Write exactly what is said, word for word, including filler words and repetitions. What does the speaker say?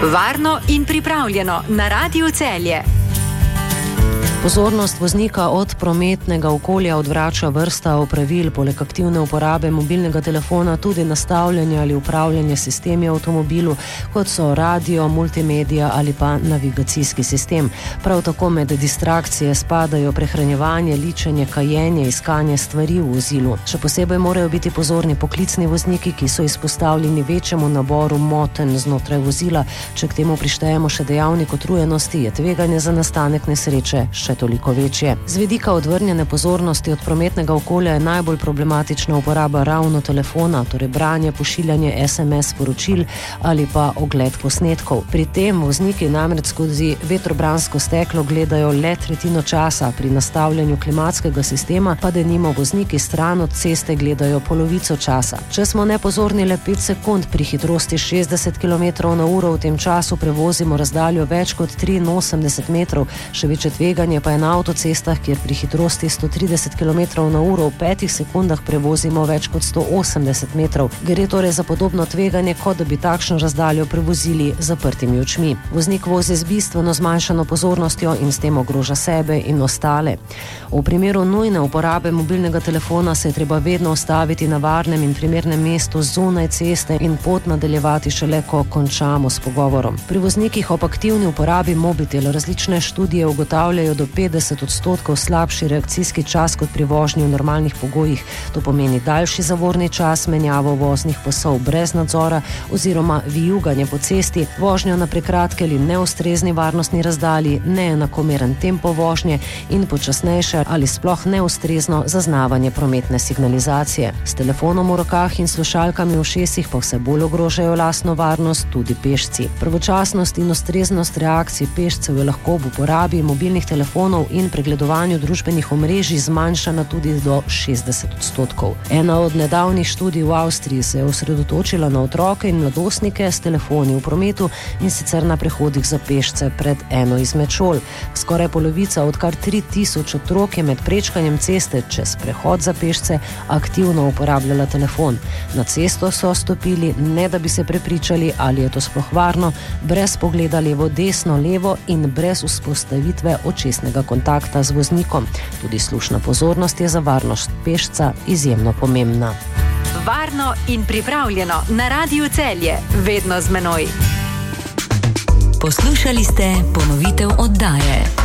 Varno in pripravljeno na Radiu Celje. Pozornost voznika od prometnega okolja odvrača vrsta opravil, poleg aktivne uporabe mobilnega telefona tudi nastavljanje ali upravljanje sistemi avtomobilu, kot so radio, multimedija ali pa navigacijski sistem. Prav tako med distrakcije spadajo prehranjevanje, ličenje, kajenje, iskanje stvari v vozilu. Še posebej morajo biti pozorni poklicni vozniki, ki so izpostavljeni večjemu naboru motenj znotraj vozila. Če k temu prištejemo še dejavnik utrujenosti, je tveganje za nastanek nesreče še toliko večje. Z vidika odvrnjene pozornosti od prometnega okolja je najbolj problematična uporaba ravno telefona, torej branje, pošiljanje es em es sporočil ali pa ogled posnetkov. Pri tem vozniki namreč skozi vetrobransko steklo gledajo le tretjino časa, pri nastavljanju klimatskega sistema pa denimo vozniki stran od ceste gledajo polovico časa. Če smo nepozorni le pet sekund pri hitrosti šestdeset kilometrov na uro, v tem času prevozimo razdaljo več kot triinosemdeset metrov, še večje tveganje pa je na avtocestah, kjer pri hitrosti sto trideset kilometrov na uro v petih sekundah prevozimo več kot sto osemdeset metrov. Gre torej za podobno tveganje, kot da bi takšno razdaljo prevozili z zaprtimi očmi. Voznik vozi z bistveno zmanjšano pozornostjo in s tem ogroža sebe in ostale. V primeru nujne uporabe mobilnega telefona se je treba vedno ustaviti na varnem in primernem mestu zunaj ceste in pot nadaljevati šele, ko končamo s pogovorom. Pri voznikih ob aktivni uporabi mobitela različne študije ugotavljajo do petdeset odstotkov slabši reakcijski čas kot pri vožnji v normalnih pogojih. To pomeni daljši zavorni čas, menjavo voznih pasov brez nadzora oziroma vijuganje po cesti, vožnjo na prekratke ali neustrezni varnostni razdalji, neenakomeren tempo vožnje in počasnejše ali sploh neustrezno zaznavanje prometne signalizacije. S telefonom v rokah in slušalkami v ušesih pa vse bolj ogrožajo lastno varnost tudi pešci. Pravočasnost in ustreznost reakcij pešcev je lahko ob uporabi mobilnih telefonov in pregledovanju družbenih omrežij zmanjšana tudi do šestdeset odstotkov. Ena od nedavnih študij v Avstriji se je osredotočila na otroke in mladostnike s telefoni v prometu in sicer na prehodih za pešce pred eno izmed šol. Skoraj polovica od kar tri tisoč otrok je med prečkanjem ceste čez prehod za pešce aktivno uporabljala telefon. Na cesto so stopili, ne da bi se prepričali, ali je to sploh varno, brez pogleda levo, desno, levo in brez vzpostavitve očesnega kontakta z voznikom. Tudi slušna pozornost je za varnost pešca izjemno pomembna. Varno in pripravljeno na Radiu Celje, vedno z menoj. Poslušali ste ponovitev oddaje.